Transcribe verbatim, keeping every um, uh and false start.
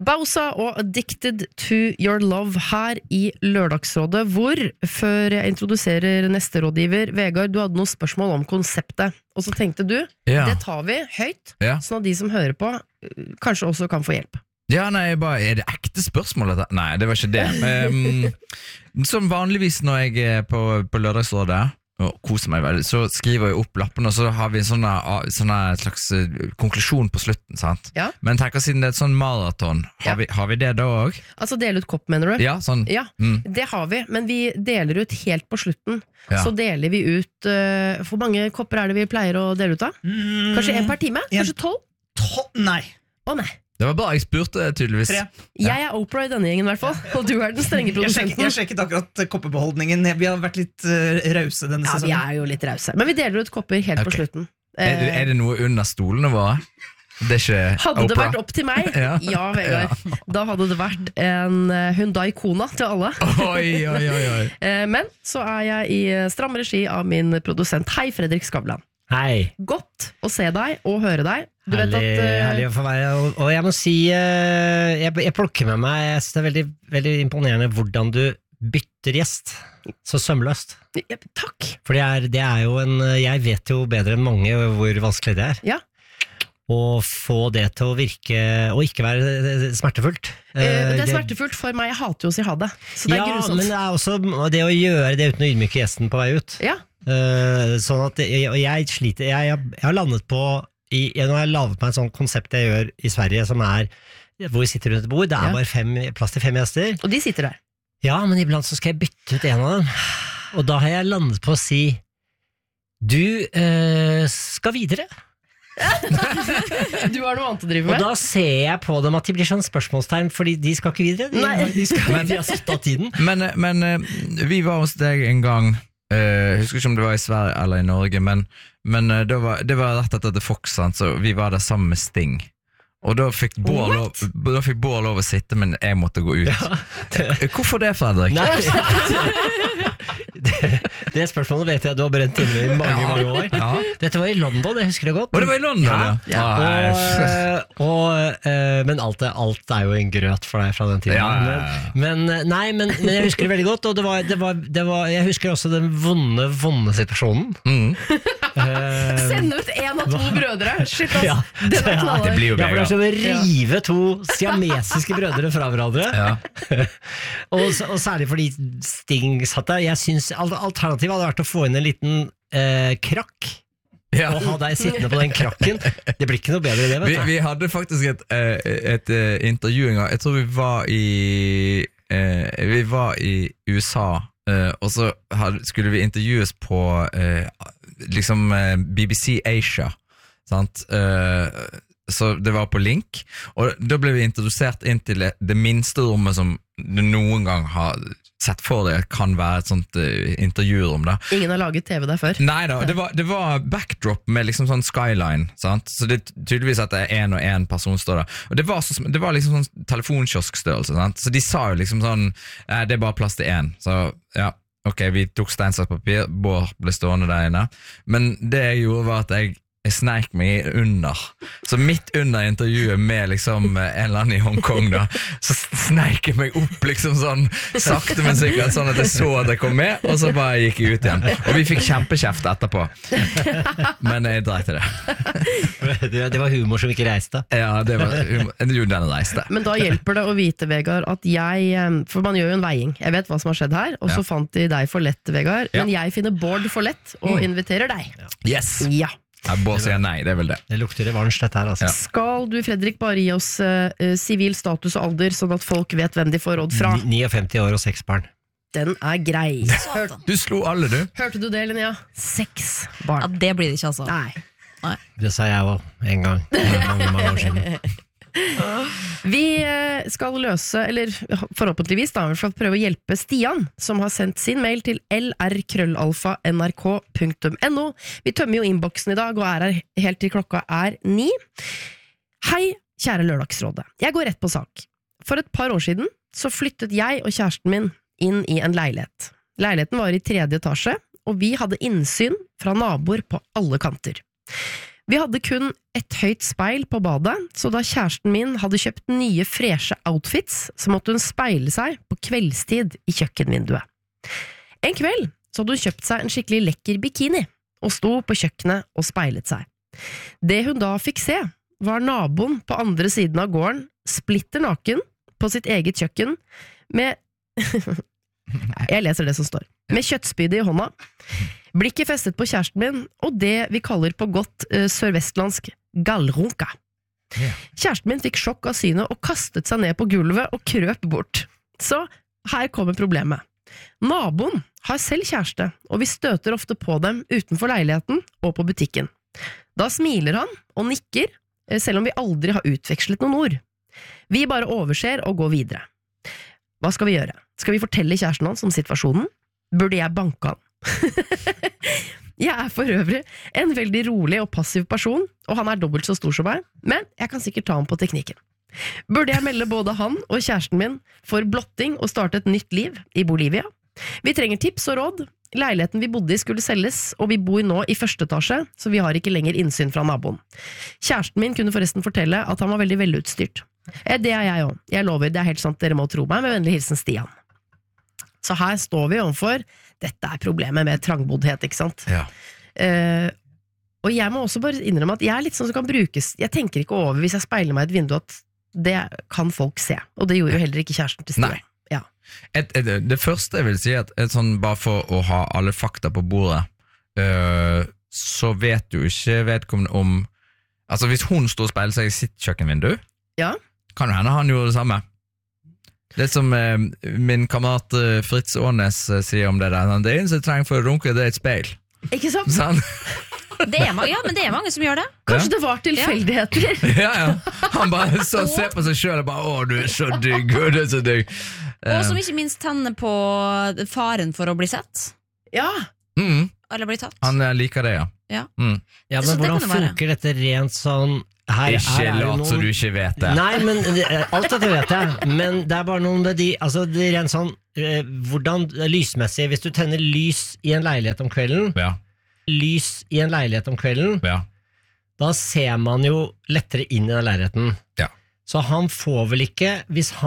Bausa og Addicted to Your Love her i Lørdagsrådet, hvor, før jeg introduserer neste rådgiver, Vegard, du hadde noen spørsmål om konseptet, og så tenkte du, ja. Det tar vi høyt, ja. Sånn at de som hører på, kanskje også kan få hjelp. Ja, nei, bare, er det ekte spørsmål? Dette? Nei, det var ikke det. Um, som vanligvis når jeg er på, på Lørdagsrådet, og koser meg veldig, så skriver jeg opp lappen, og så har vi en sånn slags konklusjon på slutten, sant? Ja. Men tenk siden det er et sånn maraton, har, ja. vi, har vi det da også? Altså dele ut kopp, mener du? Ja, sånn. Ja, mm. Det har vi, men vi deler ut helt på slutten. Ja. Så deler vi ut, uh, hvor mange kopper er det vi pleier å dele ut av? Mm. Kanskje en per time? Kanskje tolv? To- nei. Å nei. Det var bare jeg spurte tydeligvis. Tre. Jeg er Oprah i denne gjengen i hvert fall, og du er den strenge produsenten. Jeg sjekket, jeg sjekket akkurat koppebeholdningen. Vi har vært litt uh, rause denne ja, sesongen. Ja, vi er jo litt rause. Men vi deler ut kopper helt okay. på slutten. Er det, er det noe under stolene våre? Det er ikke hadde Oprah? Det vært opp til meg? ja, ja Vegard. Ja. Da hadde det vært en Hyundai Kona til alle. Oi, oi, oi, oi. Men så er jeg i stram regi av min produsent. Hei, Fredrik Skavlan. Hei. Godt å se deg og høre deg. Du herlig, vet at, uh, herlig å få være, og, og jeg må si, uh, jeg, jeg plukker med meg, jeg synes det er veldig, veldig imponerende hvordan du bytter gjest, så sømløst. Ja, takk. For det er, det er jo en, jeg vet jo bedre enn mange hvor vanskelig det er. Ja. Og få det til å virke, og ikke være smertefullt. Uh, det er smertefullt for meg, jeg hater jo å si ha det. Så det er ja, grusomt. Men det er også det å gjøre det uten å ydmyke gjesten på vei ut. Ja. Uh, sånn at jeg, jeg sliter, jeg, jeg, jeg har landet på I, nå har jeg lavet meg et sånt konsept jeg gjør i Sverige, som er hvor vi sitter rundt et bord, det er ja. Bare fem, plass til fem gjester. Og de sitter der? Ja, men iblant så skal jeg bytte ut en av dem. Og da har jeg landet på å si, du øh, skal videre. Du har noe annet å drive med. Og da ser jeg på dem at de blir sånn spørsmålstegn, fordi de skal ikke videre. De, Nei. de, skal, men, de har satt av tiden. Men, men vi var hos deg en gang, jeg uh, husker ikke om det var i Sverige eller i Norge, men, men uh, det, var, det var rett etter Fox, sant? Så vi var der sammen med Sting. Og da fikk Bård lov, da fikk Bård lov å sitte, men jeg måtte gå ut. Ja, det... Hvorfor det, Fredrik? Nei, det, det spørsmålet vet jeg du har brent inne i mange, ja. mange år. Ja. Dette var i London, jeg husker det godt. Og det var i London, ja. ja. ja. Og, og, uh, men alt er, alt er jo en grøt for deg fra den tiden. Ja, ja, ja. Men, men, nei, men, men jeg husker det veldig godt, og det var, det var, det var, jeg husker også den vonde, vonde situasjonen. Mm. Uh, Send ut en av to brødre. Shit, ass. Ja. Det var knallet. Det blir jo bedre. Som å rive to siamesiske brødre fra hverandre. Ja. og, og særlig fordi Sting satt der. Jeg synes alternativet hadde vært å få inn en liten eh, krakk. Ja. Og ha deg sittende på den krakken. Det blir ikke noe bedre i det, vet du. Vi, vi hadde faktisk et, et, et, et intervju en gang. Jeg tror vi var i eh, Vi var i U S A, eh, og så hadde, skulle vi intervjues på eh, liksom eh, B B C Asia, sant? Eh, så det var på link, og da ble vi introdusert inn til det minste rommet som du noen gang har sett for deg kan være et sånt uh, intervjurom da. Ingen har laget T V der før. Neida, det var, det var backdrop med liksom sånn skyline, sant? Så det er tydeligvis at det er en og en person står der. Og det var, så, det var liksom sånn telefonkioskstørrelse, sant? Så de sa jo liksom sånn, eh, det er bare plass til en. Så ja, ok, vi tok stein, saks, papir, Bård ble stående der inne. Men det jeg gjorde var at jeg jeg sneik meg under. Så midt under intervjuet med liksom en eller annen i Hongkong da, så sneik jeg meg opp liksom sånn, sakte men sikkert, sånn at jeg så at jeg kom med, og så bare gikk jeg ut igjen. Og vi fikk kjempekjeft etterpå. Men jeg dreit i det. Det var humor som ikke reiste. Ja, det var humor. Jo, den reiste. Men da hjelper det å vite, Vegard, at jeg, for man gjør jo en veiing. Jeg vet hva som har skjedd her, og så ja. Fant de deg for lett, Vegard. Men ja. Jeg finner Bård for lett, og inviterer deg. Yes! Ja. Jeg bare sier nei, det er vel det. Det lukter revansj dette her, altså. Ja. Skal du, Fredrik, bare gi oss sivil uh, status og alder, sånn at folk vet hvem de får råd fra? femtini år og seks barn. Den er grei. Hør, du slo alle, du. Hørte du det, Linnea? Seks barn. Ja, det blir det ikke, altså. Nei. Nei. Det sa jeg også en gang. Mange, mange år siden. Vi skal løse, eller forhåpentligvis da, vi skal prøve å hjelpe Stian, som har sendt sin mail til l r krøllalfa n r k punktum n o. Vi tømmer jo innboksen i dag og er her helt til klokka er ni. Hei, kjære Lørdagsrådet. Jeg går rett på sak. For et par år siden så flyttet jeg og kjæresten min inn i en leilighet. Leiligheten var i tredje etasje, og vi hadde innsyn fra naboer på alle kanter. Vi hadde kun et høyt speil på badet, så da kjæresten min hadde kjøpt nye freshe outfits, så måtte hun speile seg på kveldstid i kjøkkenvinduet. En kveld så hadde hun kjøpt seg en skikkelig lekker bikini, og sto på kjøkkenet og speilet seg. Det hun da fikk se, var naboen på andre siden av gården, splitter naken, på sitt eget kjøkken, med jeg leser det som står, med kjøttspydet i hånda, blikket festet på kjæresten min, og det vi kaller på godt uh, sørvestlandsk gallrunka. Kjæresten min fikk sjokk av synet og kastet seg ned på gulvet og krøp bort. Så her kommer problemet. Naboen har selv kjæreste, og vi støter ofte på dem utenfor leiligheten og på butikken. Da smiler han og nikker, selv om vi aldri har utvekslet noen ord. Vi bare overser og går videre. Hva skal vi gjøre? Skal vi fortelle kjæresten hans om situasjonen? Burde jeg banke han? Jeg er for øvrig en veldig rolig og passiv person, og han er dobbelt så stor som meg, men jeg kan sikkert ta ham på teknikken. Burde jeg melde både han og kjæresten min for blotting og starte et nytt liv i Bolivia? Vi trenger tips og råd. Leiligheten vi bodde i skulle selges, og vi bor nå i første etasje, så vi har ikke lenger innsyn fra naboen. Kjæresten min kunne forresten fortelle at han var veldig velutstyrt. Det er jeg også. Jeg lover, det er helt sant, dere må tro meg, med vennlig hilsen Stian. Så her står vi overfor, dette er problemet med trangboddhet, ikke sant? Ja. Uh, og jeg må også bare innrømme at jeg er litt sånn som kan brukes, jeg tenker ikke over hvis jeg speiler meg i et vindu at det kan folk se, og det gjorde jo heller ikke kjæresten til Stian. Nei. Et, et, det første jeg vil si er at et sånn, bare for å ha alle fakta på bordet, øh, så vet du ikke vedkommende om, altså hvis hun står og speiler seg i sitt kjøkkenvindu, ja. Kan jo hende han gjorde det samme. Det som øh, min kamerat øh, Fritz Ånes øh, sier om det der, det eneste jeg trenger for å runke, det er et speil. Ikke sant? Sånn? Det er, ja, men det er mange som gjør det. Kanskje Ja. det var tilfeldigheter. Ja, ja. Han bare så, ser på seg selv og bare, å, du er så digg, du er så digg. Og som ikke minst tenner på faren for å bli sett. Ja. Mm, Eller bli tatt. han øh, liker det, ja. Ja. Mm. Ja, Så men det hvordan kan det være. funker dette rent sånn her, Ikke her er det lat noen- så du ikke vet det. Nei, men det- alt dette vet jeg, men det er bare noen med de, altså det er rent sånn, eh, hvordan lysmessig, hvis du tenner lys i en leilighet om kvelden, Ja, lys i en leilighet om kvelden, ja. da ser man jo lettere inn i den leiligheten. Ja. Så han får vel ikke, hvis han